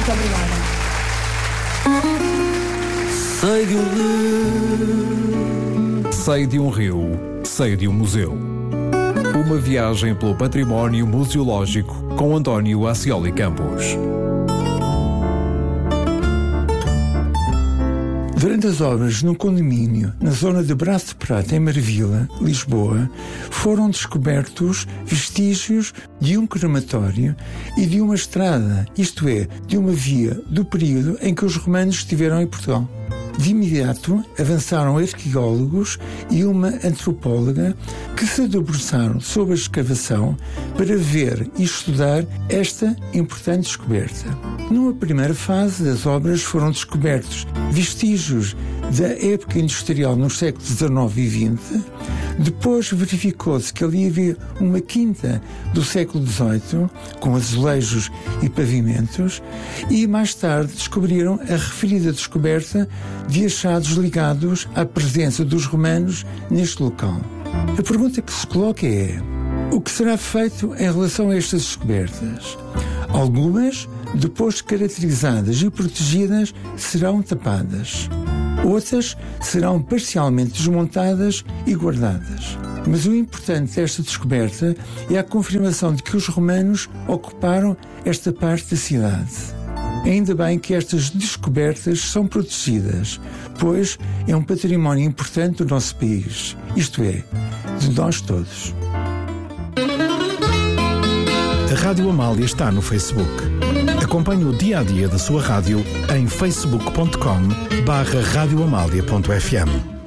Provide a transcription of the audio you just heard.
Muito obrigada. Sei de um rio, sei de um museu. Uma viagem pelo património museológico com António Ascioli Campos. Durante as obras no condomínio, na zona de Braço de Prata, em Marvila, Lisboa, foram descobertos vestígios de um crematório e de uma estrada, isto é, de uma via do período em que os romanos estiveram em Portugal. De imediato, avançaram arqueólogos e uma antropóloga que se debruçaram sobre a escavação para ver e estudar esta importante descoberta. Numa primeira fase das obras foram descobertos vestígios da época industrial nos séculos XIX e XX. Depois verificou-se que ali havia uma quinta do século XVIII, com azulejos e pavimentos, e mais tarde descobriram a referida descoberta de achados ligados à presença dos romanos neste local. A pergunta que se coloca é: o que será feito em relação a estas descobertas? Algumas, depois de caracterizadas e protegidas, serão tapadas. Outras serão parcialmente desmontadas e guardadas. Mas o importante desta descoberta é a confirmação de que os romanos ocuparam esta parte da cidade. Ainda bem que estas descobertas são protegidas, pois é um património importante do nosso país, isto é, de nós todos. A Rádio Amália está no Facebook. Acompanhe o dia-a-dia da sua rádio em facebook.com/radioamalia.fm.